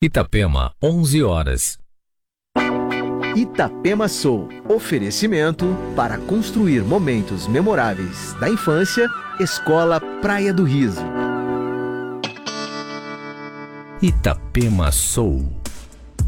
Itapema, 11 horas. Itapema Soul. Oferecimento para construir momentos memoráveis da infância. Escola Praia do Riso. Itapema Soul.